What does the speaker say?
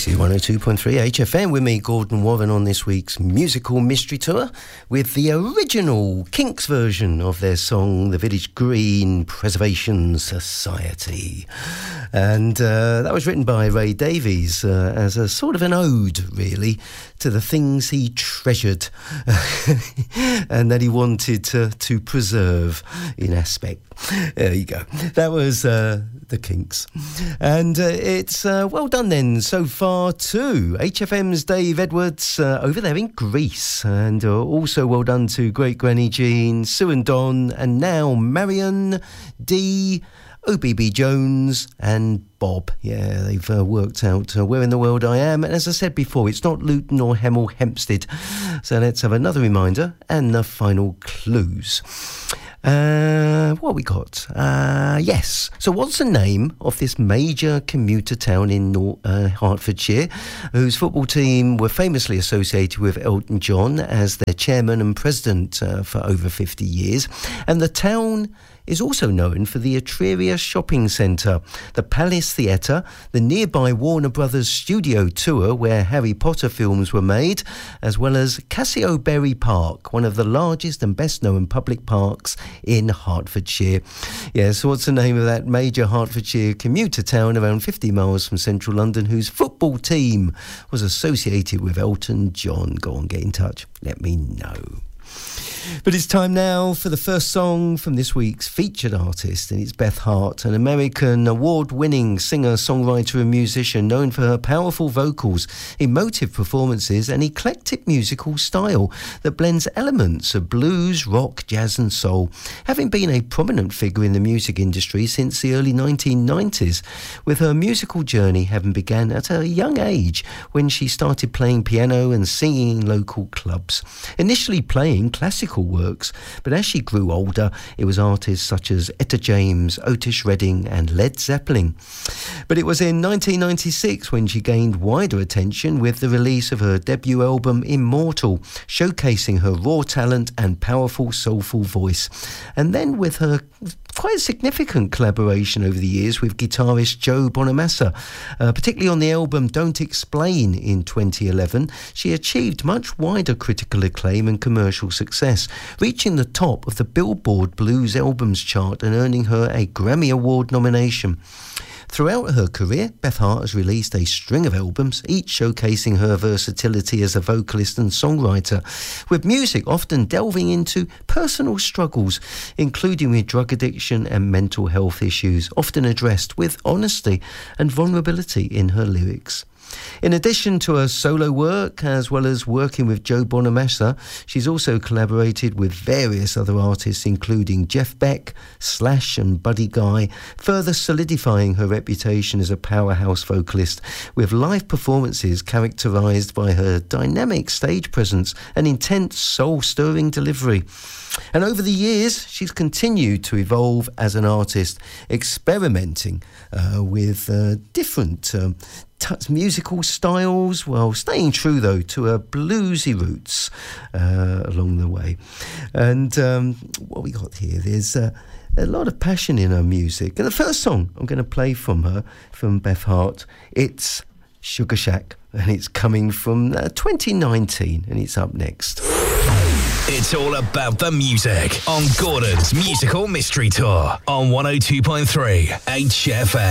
This is 102.3 HFM with me, Gordon Warren, on this week's musical mystery tour with the original Kinks version of their song, The Village Green Preservation Society. And that was written by Ray Davies as a sort of an ode, really, to the things he treasured and that he wanted to preserve in aspect. There you go. That was the Kinks. And it's well done then so far to HFM's Dave Edwards over there in Greece. And also well done to Great Granny Jean, Sue and Don, and now Marion, Dee, OBB Jones and Bob. Yeah, they've worked out where in the world I am. And as I said before, it's not Luton or Hemel Hempstead. So let's have another reminder and the final clues. What we got? Yes. So what's the name of this major commuter town in Hertfordshire, whose football team were famously associated with Elton John as their chairman and president for over 50 years? And the town is also known for the Etreria Shopping Centre, the Palace Theatre, the nearby Warner Brothers Studio Tour where Harry Potter films were made, as well as Cassiobury Park, one of the largest and best-known public parks in Hertfordshire. Yeah, so what's the name of that major Hertfordshire commuter town around 50 miles from central London whose football team was associated with Elton John? Go on, get in touch. Let me know. But it's time now for the first song from this week's featured artist, and it's Beth Hart, an American award-winning singer, songwriter and musician known for her powerful vocals, emotive performances and eclectic musical style that blends elements of blues, rock, jazz and soul, having been a prominent figure in the music industry since the early 1990s, with her musical journey having begun at a young age when she started playing piano and singing in local clubs, initially playing classical works, but as she grew older, it was artists such as Etta James, Otis Redding and Led Zeppelin. But it was in 1996 when she gained wider attention with the release of her debut album Immortal, showcasing her raw talent and powerful soulful voice. And then with her quite significant collaboration over the years with guitarist Joe Bonamassa, particularly on the album Don't Explain in 2011, she achieved much wider critical acclaim and commercial success, reaching the top of the Billboard Blues Albums chart and earning her a Grammy Award nomination. Throughout her career, Beth Hart has released a string of albums, each showcasing her versatility as a vocalist and songwriter, with music often delving into personal struggles, including with drug addiction and mental health issues, often addressed with honesty and vulnerability in her lyrics. In addition to her solo work, as well as working with Joe Bonamassa, she's also collaborated with various other artists, including Jeff Beck, Slash and Buddy Guy, further solidifying her reputation as a powerhouse vocalist, with live performances characterised by her dynamic stage presence and intense soul-stirring delivery. And over the years, she's continued to evolve as an artist, experimenting with different musical styles, while staying true, though, to her bluesy roots along the way. And what we got here, there's a lot of passion in her music. And the first song I'm going to play from her, from Beth Hart, it's Sugar Shack, and it's coming from 2019, and it's up next. It's all about the music on Gordon's Musical Mystery Tour on 102.3 HFM.